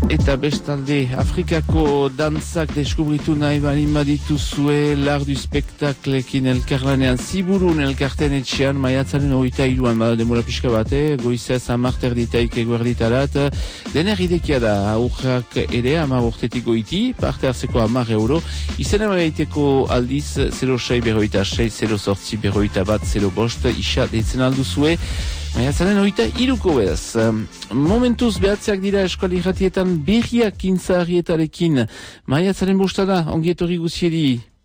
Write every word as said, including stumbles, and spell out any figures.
Eta bestalde, Afrikako dantzak deskubritu nahi balin badituzue lar du spektaklekin elkarlanean ziburun elkarten etxean maiatzaren hogeita hiruan bada demora pixka bate, goizez amarter ditaik eguerditarat, dener idekia da aurrak ere amar urtetik goiti, parte hartzeko amar euro, izan emaiteko aldiz zero sei berroita sei, zero sortzi berroita bat, zero bost, isa deitzen alduzue, maiatzaren hogeita hiruko bez. Momentuz behatzeak dira eskuali jatietan berriak kintza harrietarekin. Maiatzaren bostada, ongietorri guzieri.